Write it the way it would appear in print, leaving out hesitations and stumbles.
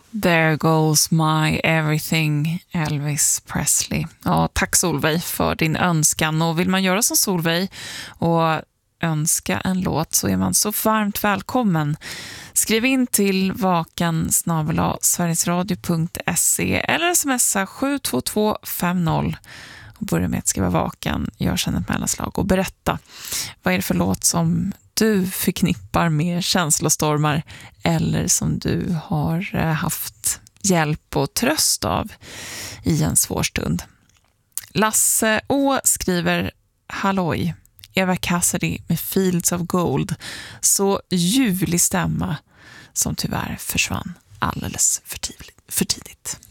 There goes my everything, Elvis Presley. Ja, tack Solveig för din önskan. Och vill man göra som Solveig och önska en låt så är man så varmt välkommen. Skriv in till vakan@sverigesradio.se eller smsa 72250 och börja med att skriva vakan. Gör sedan ett mellanslag och berätta vad är det för låt som du förknippar med känslostormar eller som du har haft hjälp och tröst av i en svår stund. Lasse Å skriver Halloj, Eva Cassidy med Fields of Gold. Så ljuvlig stämma som tyvärr försvann alldeles för tidigt.